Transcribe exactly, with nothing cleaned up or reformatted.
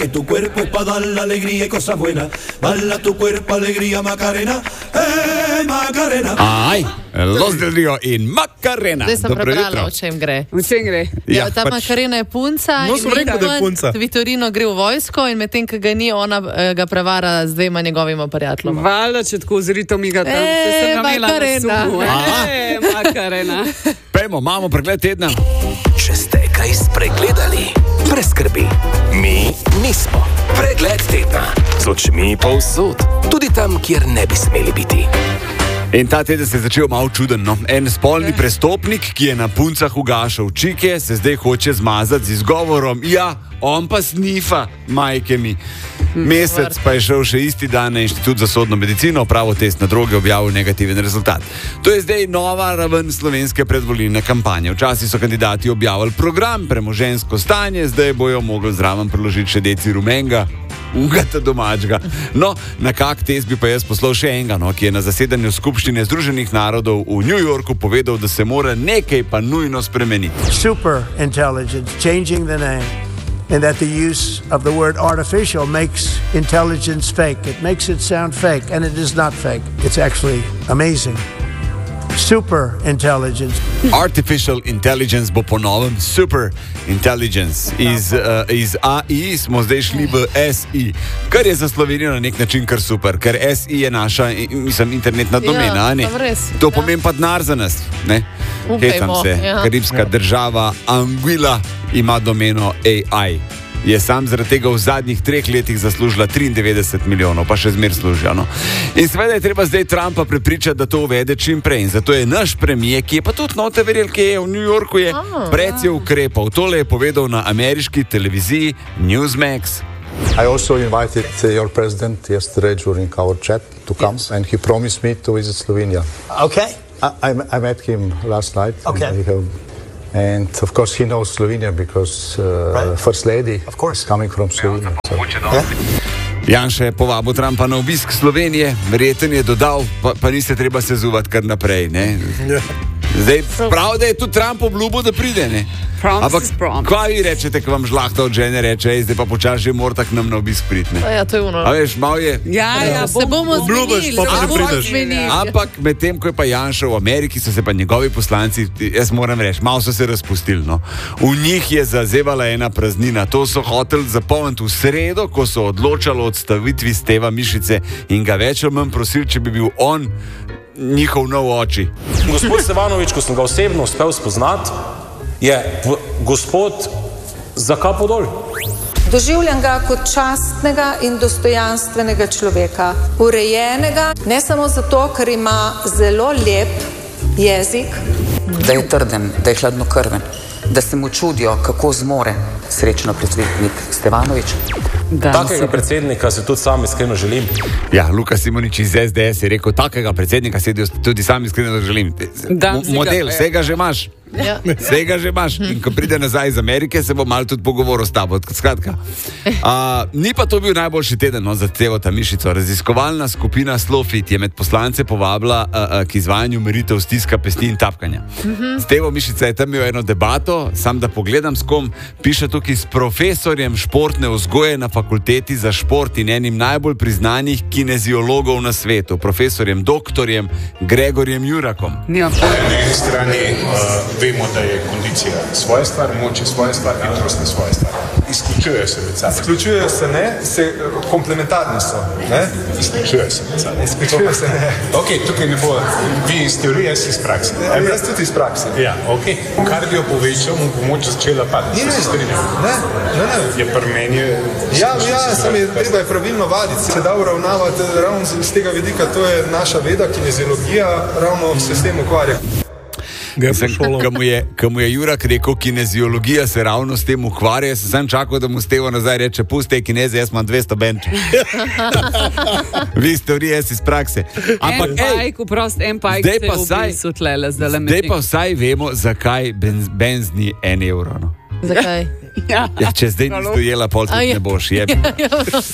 Que tu cuerpo es para dar la alegría y cosas buenas. Bala tu cuerpo, alegría, Macarena. Eh, Macarena. Aj, Los del Rio in Macarena. Zdaj sem Dobro prebrala, jutro. o čem gre. V čem gre? Ja, Ja, ta pač- Makarena je punca No, in sem rekel, da je punca. Vitorino gre v vojsko in medtem, ko ga ni, ona eh, ga prevara z dvema njegovima prijateljoma. Valjda, če tako zrito mi ga tam. E, se sem namela na Macarena. suhu. Aha. E, Macarena. Pejmo, imamo pregled tedna. Če ste kaj spregledali, brez skrbi. Mi nismo. Pregled tedna. Z očmi povsod. Tudi tam, kjer ne bi smeli biti. In ta teden se je začel malo čuden. No? En spolni prestopnik, ki je na puncah ugašal čike, se zdaj hoče zmazati z izgovorom: ja, on pa snifa, majke mi. Mesec pa je šel še isti dan na Inštitut za sodno medicino, pravo test na droge, objavil negativen rezultat. To je zdaj nova raven slovenske predvolilne kampanje. Včasih so kandidati objavili program, premoženjsko stanje, zdaj bojo mogli zraven priložiti še deci rumenga. Ugata domačega. No, na kak test bi pa jaz poslal še enega, no, ki je na zasedanju Skupščine Združenih narodov v New Yorku povedal, da se mora nekaj pa nujno spremeniti. Super intelligence, changing the name, and that the use of the word artificial makes intelligence fake. It makes it sound fake, and it is not fake. It's actually amazing. Super intelligence. Artificial intelligence bo po novem super intelligence. Iz, uh, iz A I smo zdaj šli v S I, kar je za Slovenijo na nek način kar super, ker S I je naša, mislim, internetna domena, a ne? pa res, To ja. pomeni pa denar za nas, ne? Upajmo, Hetam se, ja. karibska država Anguilla ima domeno A I. Je sam zaradi tega v zadnjih treh letih zaslužila triindevetdeset milijonov, pa še zmer služijo. No? In seveda je treba zdaj Trumpa prepričati, da to uvede čim prej. In zato je naš premijer, ki je pa tudi note verjel, ki je v New Yorku, je Ah, precej ukrepal. Tole je povedal na ameriški televiziji Newsmax. I also invited uh, your president yesterday during our chat to come, yes. And he promised me to visit Slovenia. Okay. I, I, I met him last night. Okay. And, he, and of course he knows Slovenia because uh, Right. First Lady Of course. is coming from Slovenia. So. Janša je povabil Trumpa na obisk Slovenije, verjeten je dodal, pa, pa ni se treba sezuvati kar naprej. Ne? Zdaj, prav, da je tudi Trump obljubil, da pride. Ne? Promise Ampak, is promise. kva vi rečete, ko vam žlahta od žene reče, ej, zdaj pa počasi že mora tak nam na obisk priti. ne? Ja, to je ono. A veš, malo je. Ja, ja, Se bomo zmenili, pa pa se ne bomo prideš. zmenili. Ampak medtem, ko je pa Janša v Ameriki, so se pa njegovi poslanci, jaz moram reči, malo so se razpustili. No. V njih je zazevala ena praznina. To so hoteli zapolniti v sredo, ko so odločali o odstavitvi Steva Mišice in ga več ali manj prosili, če bi bil on njihov nov oči. Gospod Stevanovič, ko sem ga osebno uspel spoznati, je v- gospod za kapo dol. Doživljam ga kot častnega in dostojanstvenega človeka, urejenega, ne samo zato, ker ima zelo lep jezik, Da je trden, da je hladnokrven, da se mu čudijo, kako zmore. Srečno predsednik Stevanovič. Da, Takega predsednika se tudi sam iskreno želim. Ja, Luka Simonič iz S D S je rekel, takega predsednika se tudi sam iskreno želim. Dan Mo- si ga- Model, vsega že imaš. Ja. Vsega že imaš. In ko pride nazaj iz Amerike, se bo malo tudi pogovoril s tabo. Skratka, a, ni pa to bil najboljši teden, no, za Cevota Mišico. Raziskovalna skupina Slowfit je med poslance povabila a, a, k izvajanju meritev stiska pesti in tapkanja. Stevo Mišica je tam imel eno debato, sam da pogledam s kom, piše tukaj s profesorjem športne vzgoje na fakulteti za šport in enim najbolj priznanih kineziologov na svetu, profesorjem doktorjem Gregorjem Jurakom. Nimam Na eni strani uh, vemo, da je kondicija svoja stvar, moč je svoja stvar, hitrost je svoja stvar. Izključujejo se med sabo. Izključujejo se ne, se komplementarni so. Ne? Izključujejo se med sabo. Izključujejo se ne. Ok, tukaj ne bo, vi iz teorije, jaz iz prakse. Ja, jaz tudi iz prakse. Ja, ok. Kardio povečal, mu bo moč začela padati. Ni, Se ne, strinjam. ne, ne, ne. Je pri meni... Ja, ja, sam je, treba je pravilno vaditi. Se da uravnavati ravno z, z tega vidika, to je naša veda, kineziologija, ravno se s tem ukvarja. Ko je, ko mu je Jurak rekel, kineziologija se ravno s tem ukvarja, sem sam čakal, da mu Stevo nazaj reče, pusti kineze, jaz imam dvesto benčov. Vi iz teorije, jaz iz prakse. Ampak, en ej, pajk, vprost, en pajk zdaj se pa je vsaj- ubisil tlele, zdaj le zdaj pa vsaj vemo, zakaj benz, benzni en evro. No. Zakaj? Ja. Ja, če zdaj nisi dojela, pol A tudi je. ne boš. Je. Ja, ja.